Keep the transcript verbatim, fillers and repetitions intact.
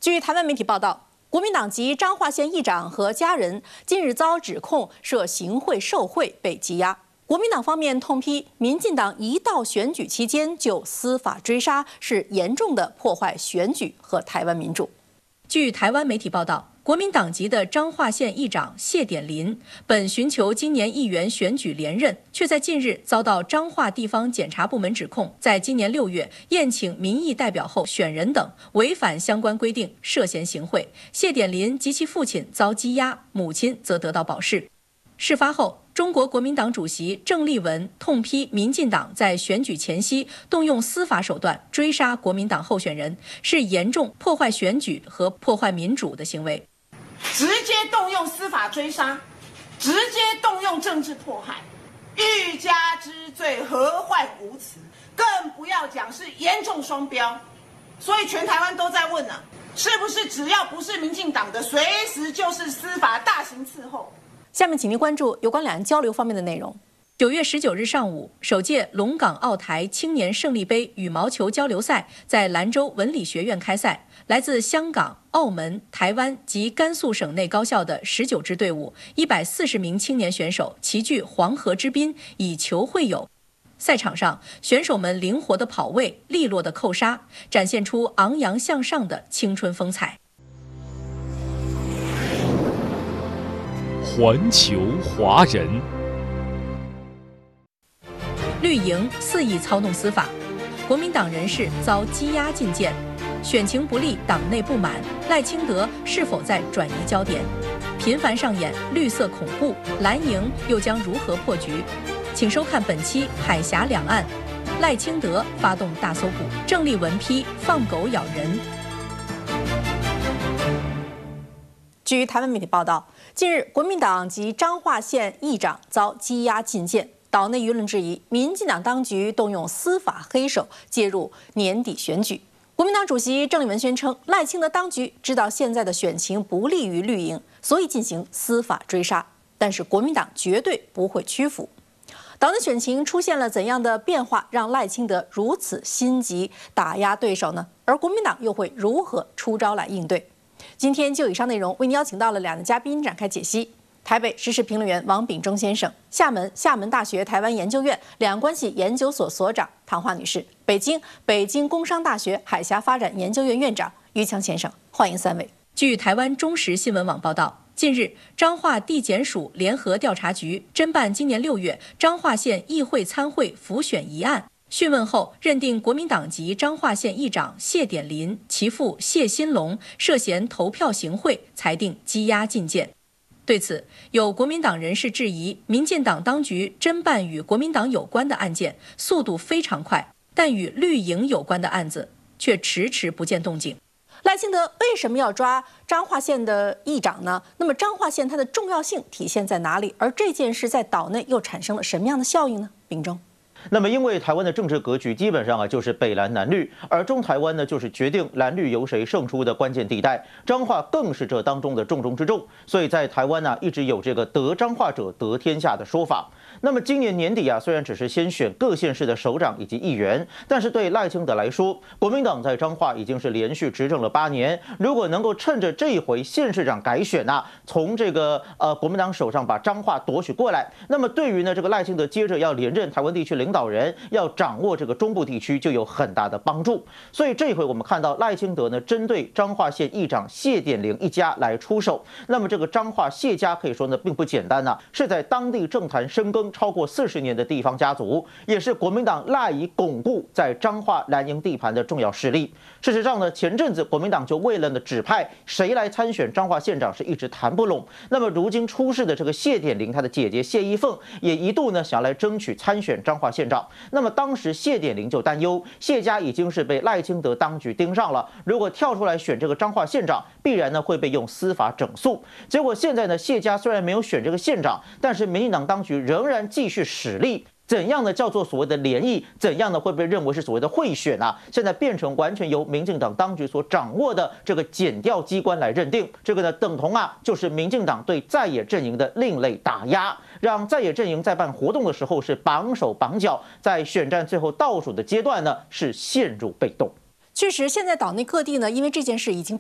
据台湾媒体报道，国民党籍彰化县议长和家人近日遭指控涉行贿受贿被羁押。国民党方面痛批，民进党一到选举期间就司法追杀，是严重的破坏选举和台湾民主。据台湾媒体报道，国民党籍的彰化县议长谢典林，本寻求今年议员选举连任，却在近日遭到彰化地方检察部门指控，在今年六月宴请民意代表后选人等，违反相关规定，涉嫌行贿。谢典林及其父亲遭羁押，母亲则得到保释。事发后，中国国民党主席郑丽文痛批民进党在选举前夕动用司法手段追杀国民党候选人，是严重破坏选举和破坏民主的行为。 直接动用司法追杀，直接动用政治迫害，欲加之罪，何患无辞？更不要讲是严重双标。所以全台湾都在问啊，是不是只要不是民进党的，随时就是司法大刑伺候？ 下面请您关注有关两岸交流方面的内容。九月十九日上午，首届龙港澳台青年胜利杯羽毛球交流赛在兰州文理学院开赛。来自香港、澳门、台湾及甘肃省内高校的十九支队伍，一百四十名青年选手齐聚黄河之滨，以球会友。赛场上，选手们灵活的跑位、利落的扣杀，展现出昂扬向上的青春风采。 环球华人， 绿营肆意操弄司法，国民党人士遭羁押禁见，选情不利，党内不满，赖清德是否在转移焦点？频繁上演绿色恐怖，蓝营又将如何破局？请收看本期《海峡两岸》，赖清德发动大搜捕，郑丽文批放狗咬人。据台湾媒体报道，近日国民党及彰化县议长遭羁押禁见，岛内舆论质疑民进党当局动用司法黑手介入年底选举。国民党主席郑丽文宣称，赖清德当局知道现在的选情不利于绿营，所以进行司法追杀。但是国民党绝对不会屈服。岛内选情出现了怎样的变化，让赖清德如此心急打压对手呢？而国民党又会如何出招来应对？今天就以上内容为您邀请到了两位嘉宾展开解析。台北时事评论员王炳忠先生，厦门厦门大学台湾研究院两岸关系研究所所长唐华女士，北京北京工商大学海峡发展研究院院长于强先生，欢迎三位。据台湾中时新闻网报道，近日彰化地检署联合调查局侦办今年六月彰化县议会参会辅选一案，讯问后认定国民党籍彰化县议长谢典林、其父谢新龙涉嫌投票行贿，裁定羁押禁见。对此，有国民党人士质疑，民进党当局侦办与国民党有关的案件速度非常快，但与绿营有关的案子却迟迟不见动静。赖清德为什么要抓彰化县的议长呢？那么彰化县它的重要性体现在哪里？而这件事在岛内又产生了什么样的效应呢？秉忠。 那么，因为台湾的政治格局基本上啊就是北蓝南绿，而中台湾呢就是决定蓝绿由谁胜出的关键地带，彰化更是这当中的重中之重。所以在台湾呢、啊、一直有这个得彰化者得天下的说法。那么今年年底啊，虽然只是先选各县市的首长以及议员，但是对赖清德来说，国民党在彰化已经是连续执政了八年，如果能够趁着这一回县市长改选啊，从这个呃国民党手上把彰化夺取过来，那么对于呢这个赖清德接着要连任台湾地区领导人，要掌握这个中部地区就有很大的帮助。所以这一回我们看到赖清德呢针对彰化县议长谢典林一家来出手，那么这个彰化谢家可以说呢并不简单呐、啊，是在当地政坛深耕超过四十年的地方家族，也是国民党赖以巩固在彰化蓝营地盘的重要势力。事实上呢，前阵子国民党就为了呢指派谁来参选彰化县长是一直谈不拢。那么如今出事的这个谢典林，他的姐姐谢依凤也一度呢想要来争取参选彰化县长。那么当时谢典林就担忧，谢家已经是被赖清德当局盯上了，如果跳出来选这个彰化县长，必然呢会被用司法整肃。结果现在呢，谢家虽然没有选这个县长，但是民进党当局仍然继续使力。怎样呢叫做所谓的联谊？怎样呢会被认为是所谓的贿选啊？现在变成完全由民进党当局所掌握的这个检调机关来认定。这个呢等同啊就是民进党对在野阵营的另类打压，让在野阵营在办活动的时候是绑手绑脚，在选战最后倒数的阶段呢是陷入被动。 确实，现在岛内各地呢，因为这件事已经